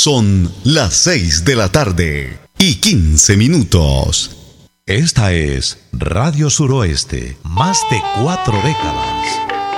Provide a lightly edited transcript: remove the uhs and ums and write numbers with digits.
Son las 6 de la tarde y 15 minutos. Esta es Radio Suroeste, más de 4 décadas.